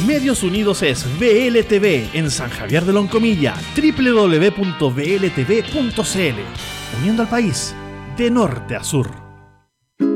Medios Unidos es VLTV en San Javier de Loncomilla, www.vltv.cl, uniendo al país de norte a sur.